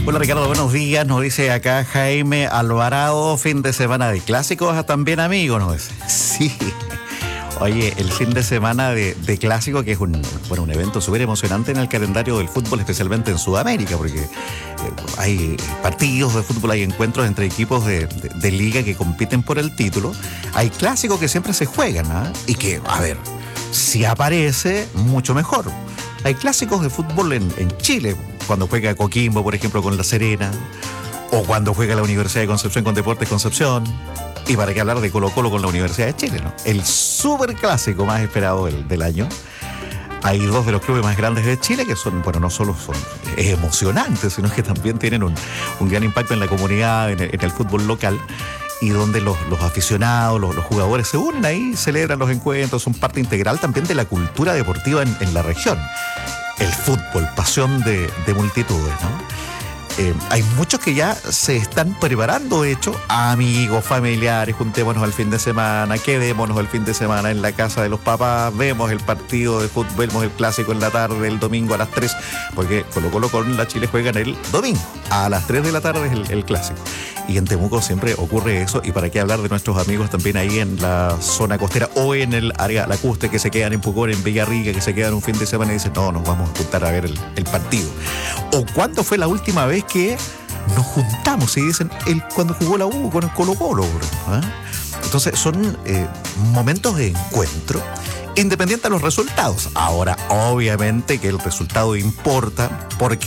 Hola Ricardo, buenos días. Nos dice acá Jaime Alvarado, fin de semana de clásicos, también amigos, ¿no es? Sí. Oye, el fin de semana de clásico, que es un evento súper emocionante en el calendario del fútbol, especialmente en Sudamérica, porque hay partidos de fútbol, hay encuentros entre equipos de liga que compiten por el título. Hay clásicos que siempre se juegan, ¿eh? Y que, a ver, si aparece, mucho mejor. Hay clásicos de fútbol en Chile, cuando juega Coquimbo, por ejemplo, con La Serena, o cuando juega la Universidad de Concepción con Deportes Concepción. Y para qué hablar de Colo-Colo con la Universidad de Chile, ¿no? El superclásico más esperado del año. Hay dos de los clubes más grandes de Chile que son, no solo son emocionantes, sino que también tienen un gran impacto en la comunidad, en el fútbol local, y donde los aficionados, los jugadores se unen ahí, celebran los encuentros, son parte integral también de la cultura deportiva en la región. El fútbol, pasión de multitudes, ¿no? Hay muchos que ya se están preparando, de hecho, amigos, familiares, juntémonos al fin de semana, quedémonos el fin de semana en la casa de los papás, vemos el partido de fútbol, vemos el clásico en la tarde, el domingo a las 3, porque Colo-Colo con la Chile juegan el domingo, a las 3 de la tarde es el clásico. Y en Temuco siempre ocurre eso, y para qué hablar de nuestros amigos también ahí en la zona costera o en el área lacustre, que se quedan en Pucón, en Villarrica, que se quedan un fin de semana y dicen, no, nos vamos a juntar a ver el partido. O cuándo fue la última vez que nos juntamos y dicen cuando jugó la U con el Colo-Colo, ¿eh? Entonces son momentos de encuentro independiente de los resultados. Ahora, obviamente que el resultado importa porque